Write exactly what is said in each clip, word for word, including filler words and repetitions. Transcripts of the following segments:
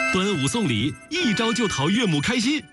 端午送礼，一招就讨岳母开心。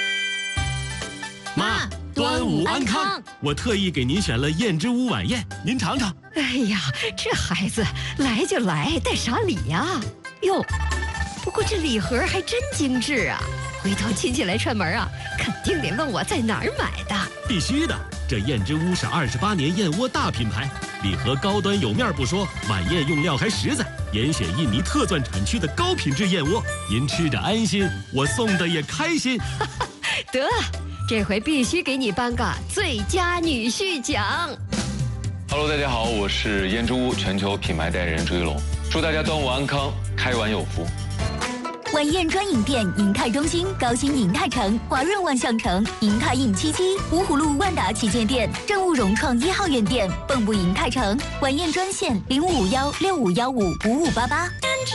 妈，端午安康！我特意给您选了燕之屋晚宴，您尝尝。 哎呀，这孩子来就来，带啥礼呀？哟，不过这礼盒还真精致啊！回头亲戚来串门啊，肯定得问我在哪儿买的。 必须的，这燕之屋是二十八年燕窝大品牌，礼盒高端有面不说，晚宴用料还实在，严选印尼特钻产区的高品质燕窝，您吃着安心，我送的也开心。 得，这回必须给你颁个最佳女婿奖。 Hello， 大家好，我是燕之屋全球品牌代言人朱一龙，祝大家端午安康，开碗有福。 晚宴专营店：银泰中心、高新银泰城、华润万象城、银泰印七七、芜湖路万达旗舰店、正务融创一号院店、蚌埠银泰城。晚宴专线：零五五幺六五幺五五五八八。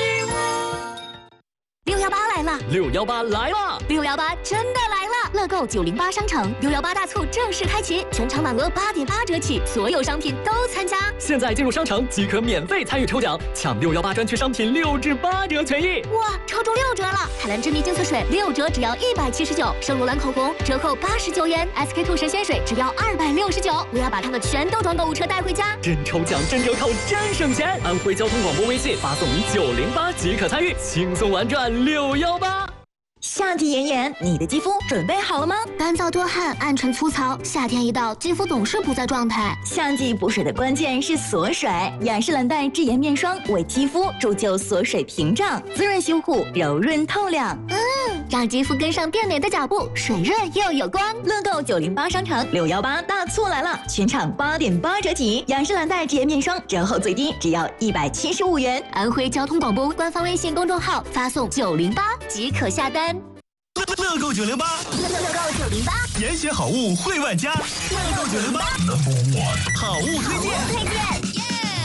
六幺八来了！ 六幺八来了！ 六幺八真的来了！乐购九零八商城六幺八大促正式开启，全场满额八点八折起，所有商品都参加。 现在进入商城即可免费参与抽奖，抢六幺八专区商品六至八折权益！ 哇，抽中六折了！海蓝之谜净色水六折只要一百七十九，圣罗兰口红折扣八十九元 ，S K two 神仙水只要二百六十九。我要把它们全都装购物车带回家。 真抽奖，真折扣，真省钱！安徽交通广播微信发送你九零八即可参与，轻松玩转六幺八。 夏季炎炎，你的肌肤准备好了吗？干燥多汗，暗沉粗糙，夏天一到，肌肤总是不在状态。夏季补水的关键是锁水，雅诗兰黛智妍面霜为肌肤铸就锁水屏障，滋润修护，柔润透亮。嗯，让肌肤跟上变美的脚步，水润又有光。乐购九零八商城六幺八大促来了，全场八点八折起，雅诗兰黛智妍面霜折后最低只要一百七十五元。安徽交通广播官方微信公众号发送九零八即可下单。 乐购九零八， 乐购九零八， 严选好物惠万家。乐购九零八 ，Number One 好物推荐。 推荐。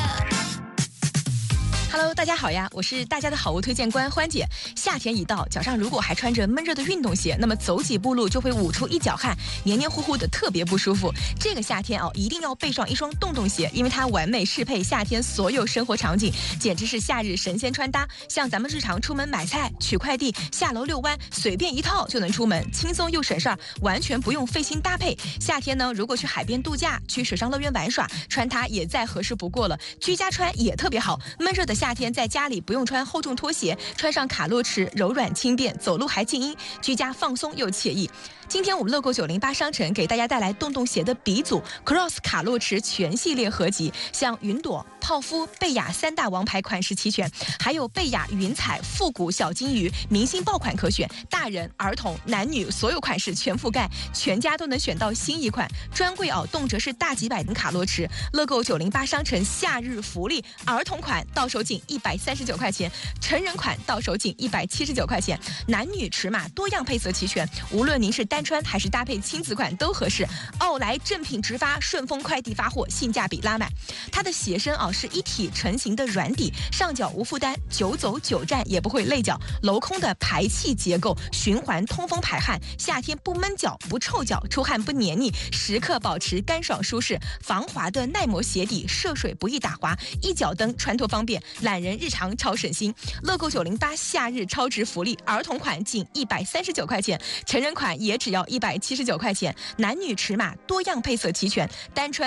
Hello， 大家好呀，我是大家的好物推荐官欢姐。夏天一到，脚上如果还穿着闷热的运动鞋，那么走几步路就会捂出一脚汗，黏黏糊糊的，特别不舒服。这个夏天哦，一定要备上一双洞洞鞋，因为它完美适配夏天所有生活场景，简直是夏日神仙穿搭。像咱们日常出门买菜、取快递、下楼遛弯，随便一套就能出门，轻松又省事儿，完全不用费心搭配。夏天呢，如果去海边度假、去水上乐园玩耍，穿它也再合适不过了。居家穿也特别好，闷热的夏天在家里不用穿厚重拖鞋，穿上卡洛驰柔软轻便，走路还静音，居家放松又惬意。今天我们乐购九零八商城给大家带来洞洞鞋的鼻祖 Cross 卡洛驰全系列合集，像云朵、泡芙、贝雅三大王牌款式齐全，还有贝雅云彩、复古小金鱼明星爆款可选，大人、儿童、男女所有款式全覆盖，全家都能选到新一款。专柜哦，动辄是大几百的卡洛驰。乐购九零八商城夏日福利，儿童款到手仅一百三十九块钱，成人款到手仅一百七十九块钱，男女尺码多样配色齐全，无论您是单穿还是搭配亲子款都合适。奥莱正品直发，顺丰快递发货，性价比拉满。它的鞋身啊是一体成型的软底，上脚无负担，久走久站也不会累脚。镂空的排气结构，循环通风排汗，夏天不闷脚不臭脚，出汗不黏腻，时刻保持干爽舒适。防滑的耐磨鞋底，涉水不易打滑，一脚蹬穿脱方便，懒人日常超省心。乐购九零八夏日超值福利，儿童款仅一百三十九块钱，成人款也只要一百七十九块钱，男女尺码多样配色齐全，单穿